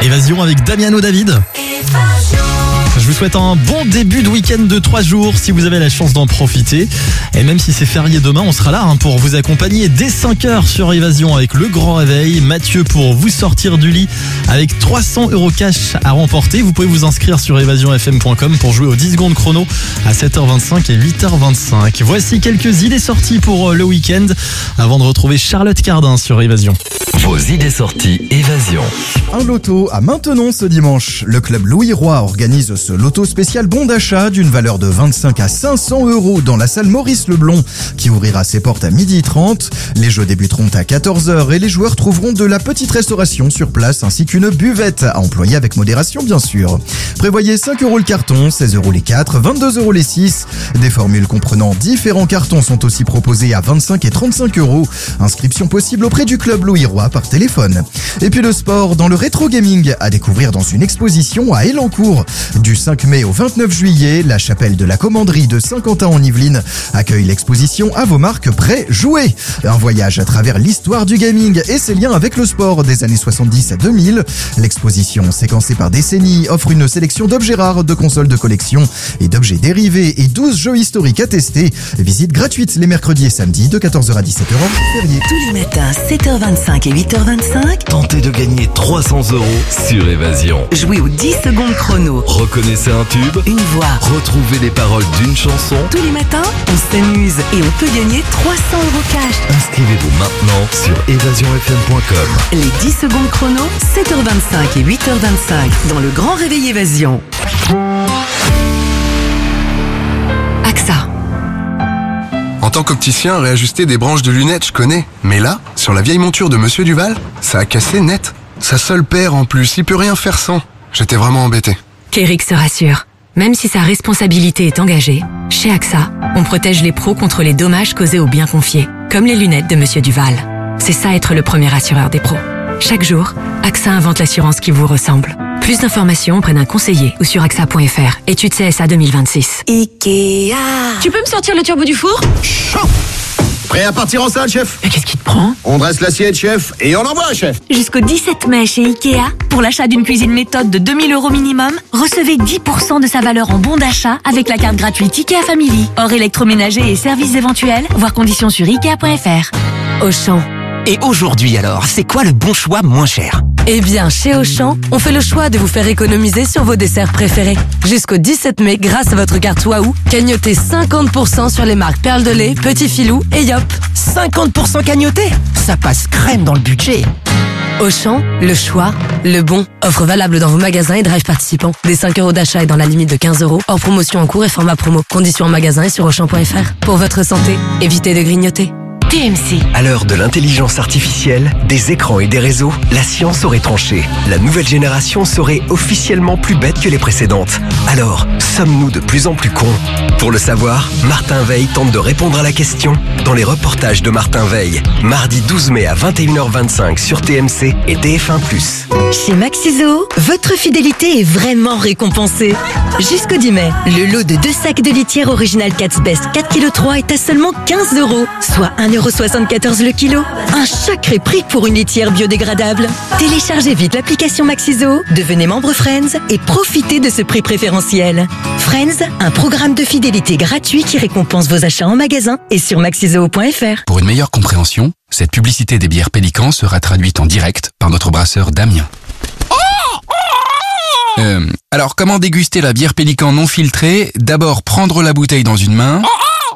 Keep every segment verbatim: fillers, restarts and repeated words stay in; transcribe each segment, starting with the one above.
Évasion avec Damiano David. Je vous souhaite un bon début de week-end de trois jours si vous avez la chance d'en profiter. Et même si c'est férié demain, on sera là hein, pour vous accompagner dès cinq heures sur Évasion avec le grand réveil. Mathieu pour vous sortir du lit avec trois cents euros cash à remporter. Vous pouvez vous inscrire sur évasion f m point com pour jouer aux dix secondes chrono à sept heures vingt-cinq et huit heures vingt-cinq. Voici quelques idées sorties pour le week-end avant de retrouver Charlotte Cardin sur Évasion. Vos idées sorties Évasion. Un loto à Maintenon ce dimanche. Le club Louis Roy organise ce loto spécial bon d'achat d'une valeur de vingt-cinq à cinq cents euros dans la salle Maurice Leblond qui ouvrira ses portes à midi trente. Les jeux débuteront à quatorze heures et les joueurs trouveront de la petite restauration sur place ainsi qu'une buvette à employer avec modération bien sûr. Prévoyez cinq euros le carton, seize euros les quatre, vingt-deux euros les six. Des formules comprenant différents cartons sont aussi proposées à vingt-cinq et trente-cinq euros. Inscription possible auprès du club Louis Roy par téléphone. Et puis le sport dans le rétro gaming à découvrir dans une exposition à Elancourt. Du cinq mai au vingt-neuf juillet, la chapelle de la commanderie de Saint-Quentin en Yvelines accueille l'exposition À vos marques prêts, jouez. Un voyage à travers l'histoire du gaming et ses liens avec le sport des années soixante-dix à deux mille. L'exposition, séquencée par décennies, offre une sélection d'objets rares, de consoles de collection et d'objets dérivés et douze jeux historiques à tester. Visite gratuite les mercredis et samedis de quatorze heures à dix-sept heures en férié. Tous les matins, sept heures vingt-cinq et huit heures vingt-cinq. Tentez de gagner trois cents euros sur Évasion. Jouez aux dix secondes chrono. Reconnaissez un tube, Une voix. retrouvez les paroles d'une chanson. Tous les matins, on s'amuse et on peut gagner trois cents euros cash. Inscrivez-vous maintenant sur évasion f m point com. Les dix secondes chrono, sept heures vingt-cinq et huit heures vingt-cinq dans le grand réveil Évasion. A X A. En tant qu'opticien, réajuster des branches de lunettes, je connais. Mais là, sur la vieille monture de Monsieur Duval, ça a cassé net. Sa seule paire en plus, il peut rien faire sans. J'étais vraiment embêté. Kérix se rassure. Même si sa responsabilité est engagée, chez A X A, on protège les pros contre les dommages causés aux biens confiés, comme les lunettes de Monsieur Duval. C'est ça être le premier assureur des pros. Chaque jour, A X A invente l'assurance qui vous ressemble. Plus d'informations auprès d'un conseiller ou sur A X A point F R. Étude C S A deux mille vingt-six. Ikea. Tu peux me sortir le turbo du four? Chaud! Prêt à partir en salle, chef? Mais qu'est-ce qui te prend? On dresse l'assiette, chef, et on envoie, chef. Jusqu'au dix-sept mai chez Ikea, pour l'achat d'une cuisine méthode de deux mille euros minimum, recevez dix pour cent de sa valeur en bon d'achat avec la carte gratuite Ikea Family. Hors électroménager et services éventuels, voir conditions sur ikea point F R. Auchan. Et aujourd'hui alors, c'est quoi le bon choix moins cher? Eh bien, chez Auchan, on fait le choix de vous faire économiser sur vos desserts préférés. Jusqu'au dix-sept mai, grâce à votre carte Waouh, cagnotez cinquante pour cent sur les marques Perle de lait, Petit Filou et Yop. cinquante pour cent cagnoté? Ça passe crème dans le budget. Auchan, le choix, le bon. Offre valable dans vos magasins et drive participants. Des cinq euros d'achat et dans la limite de quinze euros. Hors promotion en cours et format promo. Conditions en magasin et sur auchan point F R. Pour votre santé, évitez de grignoter. T M C. À l'heure de l'intelligence artificielle, des écrans et des réseaux, la science aurait tranché. La nouvelle génération serait officiellement plus bête que les précédentes. Alors, sommes-nous de plus en plus cons? Pour le savoir, Martin Veil tente de répondre à la question dans les reportages de Martin Veil. Mardi douze mai à vingt et une heures vingt-cinq sur T M C et T F un plus. Chez Maxiso, votre fidélité est vraiment récompensée. Jusqu'au dix mai, le lot de deux sacs de litière original Cat's Best quatre virgule trois kilos est à seulement quinze euros, soit un euro soixante-quatorze le kilo. Un sacré prix pour une litière biodégradable. Téléchargez vite l'application Maxiso, devenez membre Friends et profitez de ce prix préférentiel. Friends, un programme de fidélité gratuit qui récompense vos achats en magasin et sur maxiso point F R. Pour une meilleure compréhension, cette publicité des bières Pélican sera traduite en direct par notre brasseur Damien. Euh, alors, comment déguster la bière Pélican non filtrée? D'abord, prendre la bouteille dans une main,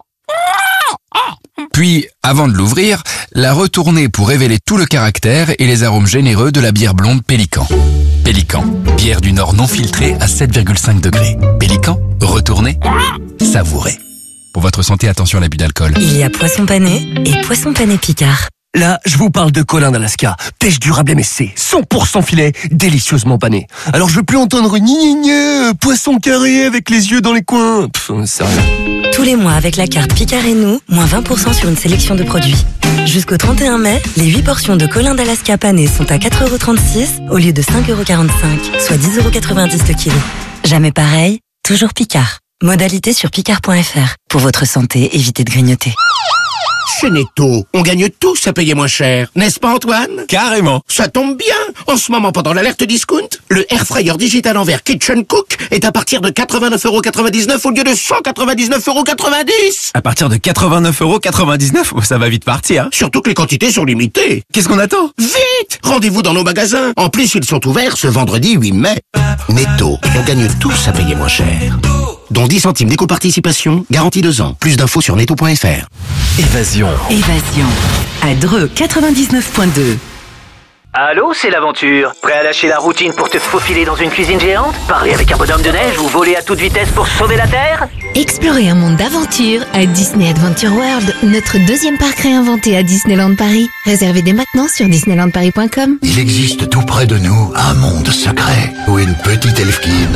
puis, avant de l'ouvrir, la retourner pour révéler tout le caractère et les arômes généreux de la bière blonde Pélican. Pélican, bière du Nord non filtrée à sept virgule cinq degrés. Pélican, retournez, savourez. Pour votre santé, attention à l'abus d'alcool. Il y a poisson pané et poisson pané Picard. Là, je vous parle de Colin d'Alaska. Pêche durable M S C, cent pour cent filet, délicieusement pané. Alors je veux plus entendre gni gni gni, poisson carré avec les yeux dans les coins. Pff, c'est rien. Tous les mois avec la carte Picard et nous, moins vingt pour cent sur une sélection de produits. Jusqu'au trente et un mai, les huit portions de Colin d'Alaska pané sont à quatre euros trente-six au lieu de cinq euros quarante-cinq, soit dix euros quatre-vingt-dix le kilo. Jamais pareil, toujours Picard. Modalité sur picard point F R. Pour votre santé, évitez de grignoter. Chez Netto, on gagne tous à payer moins cher. N'est-ce pas Antoine? Carrément. Ça tombe bien. En ce moment, pendant l'alerte discount, le Air Fryer digital en verre Kitchen Cook est à partir de quatre-vingt-neuf euros quatre-vingt-dix-neuf au lieu de cent quatre-vingt-dix-neuf euros quatre-vingt-dix. À partir de quatre-vingt-neuf euros quatre-vingt-dix-neuf, ça va vite partir. Hein. Surtout que les quantités sont limitées. Qu'est-ce qu'on attend? Vite! Rendez-vous dans nos magasins. En plus, ils sont ouverts ce vendredi huit mai. Netto, on gagne tous à payer moins cher. Dont dix centimes d'éco-participation, garantie deux ans. Plus d'infos sur netto point f r. Évasion. Évasion. À Dreux quatre-vingt-dix-neuf point deux. Allô, c'est l'aventure. Prêt à lâcher la routine pour te faufiler dans une cuisine géante? Parler avec un bonhomme de neige ou voler à toute vitesse pour sauver la Terre? Explorez un monde d'aventure à Disney Adventure World, notre deuxième parc réinventé à Disneyland Paris. Réservez dès maintenant sur disneyland paris point com. Il existe tout près de nous un monde secret où une petite elfquine